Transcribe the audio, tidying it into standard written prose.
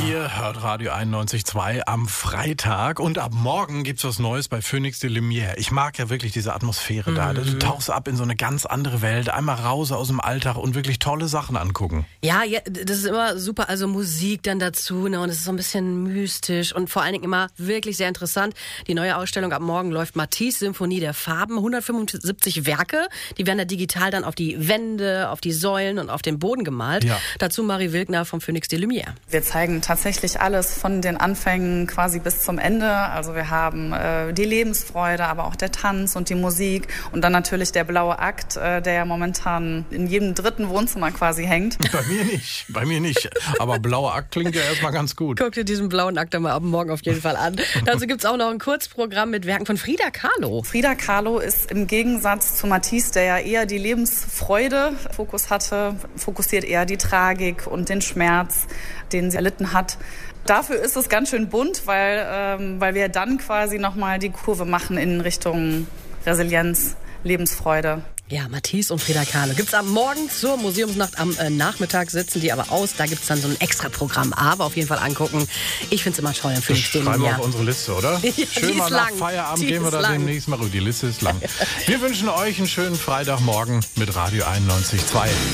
Ihr hört Radio 91.2 am Freitag und ab morgen gibt's was Neues bei Phoenix de Lumière. Ich mag ja wirklich diese Atmosphäre da. Du tauchst ab in so eine ganz andere Welt, einmal raus aus dem Alltag und wirklich tolle Sachen angucken. Ja, das ist immer super, also Musik dann dazu, ne, und es ist so ein bisschen mystisch und vor allen Dingen immer wirklich sehr interessant. Die neue Ausstellung ab morgen läuft Matisse Symphonie der Farben, 175 Werke, die werden da digital dann auf die Wände, auf die Säulen und auf den Boden gemalt. Ja. Dazu Marie Wilkner vom Phoenix de Lumière. Wir zeigen tatsächlich alles von den Anfängen quasi bis zum Ende. Also wir haben die Lebensfreude, aber auch der Tanz und die Musik und dann natürlich der blaue Akt, der ja momentan in jedem dritten Wohnzimmer quasi hängt. Bei mir nicht. Aber blauer Akt klingt ja erstmal ganz gut. Guck dir diesen blauen Akt mal ab morgen auf jeden Fall an. Dazu gibt's auch noch ein Kurzprogramm mit Werken von Frida Kahlo. Frida Kahlo ist im Gegensatz zu Matisse, der ja eher die Lebensfreude Fokus hatte, fokussiert eher die Tragik und den Schmerz, den sie erlitten hat. Dafür ist es ganz schön bunt, weil wir dann quasi nochmal die Kurve machen in Richtung Resilienz, Lebensfreude. Ja, Matisse und Frida Kahlo gibt's am Morgen zur Museumsnacht. Am Nachmittag sitzen die aber aus. Da gibt's dann so ein Extra-Programm. Aber auf jeden Fall angucken. Ich find's immer toll. Das schreiben wir auf unsere Liste, oder? Ja, Schön mal nach Feierabend gehen wir da demnächst mal rüber. Die Liste ist lang. Wir wünschen euch einen schönen Freitagmorgen mit Radio 91.2.